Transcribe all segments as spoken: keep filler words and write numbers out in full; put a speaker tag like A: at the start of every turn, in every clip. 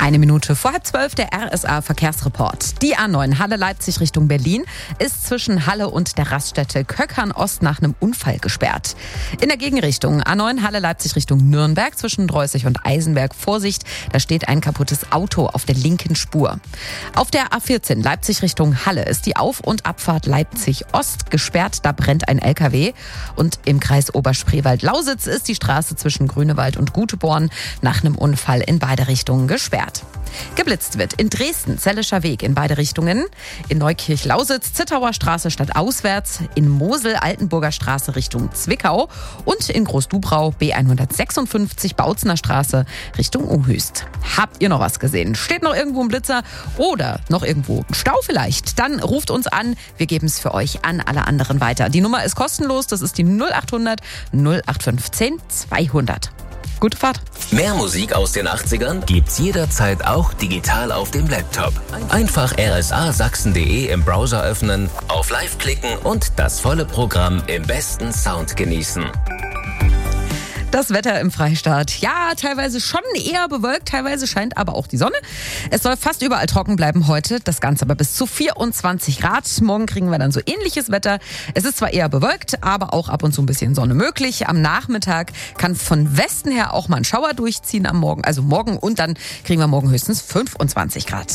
A: Eine Minute vor halb zwölf, der R S A-Verkehrsreport. Die A neun Halle-Leipzig Richtung Berlin ist zwischen Halle und der Raststätte Köckern-Ost nach einem Unfall gesperrt. In der Gegenrichtung A neun Halle-Leipzig Richtung Nürnberg zwischen Dreußig und Eisenberg. Vorsicht, da steht ein kaputtes Auto auf der linken Spur. Auf der A vierzehn Leipzig Richtung Halle ist die Auf- und Abfahrt Leipzig-Ost gesperrt. Da brennt ein L K W. Und im Kreis Oberspreewald-Lausitz ist die Straße zwischen Grünewald und Guteborn nach einem Unfall in beide Richtungen gesperrt. Geblitzt wird in Dresden, Zellischer Weg in beide Richtungen, in Neukirch-Lausitz, Zittauer Straße stadtauswärts, in Mosel, Altenburger Straße Richtung Zwickau und in Großdubrau B hundertsechsundfünfzig, Bautzener Straße Richtung Ohüst. Habt ihr noch was gesehen? Steht noch irgendwo ein Blitzer oder noch irgendwo ein Stau vielleicht? Dann ruft uns an, wir geben es für euch an alle anderen weiter. Die Nummer ist kostenlos, das ist die null acht hundert null acht fünfzehn zweihundert. Gute Fahrt.
B: Mehr Musik aus den achtzigern gibt's jederzeit auch digital auf dem Laptop. Einfach r s a sachsen punkt d e im Browser öffnen, auf Live klicken und das volle Programm im besten Sound genießen.
A: Das Wetter im Freistaat. Ja, teilweise schon eher bewölkt, teilweise scheint aber auch die Sonne. Es soll fast überall trocken bleiben heute, das Ganze aber bis zu vierundzwanzig Grad. Morgen kriegen wir dann so ähnliches Wetter. Es ist zwar eher bewölkt, aber auch ab und zu ein bisschen Sonne möglich. Am Nachmittag kann von Westen her auch mal ein Schauer durchziehen am Morgen, also morgen, und dann kriegen wir morgen höchstens fünfundzwanzig Grad.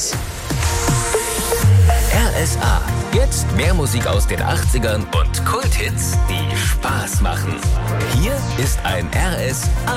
B: R S A. Jetzt mehr Musik aus den achtzigern und Kulthits, die Spaß machen. Hier ist ein R S A.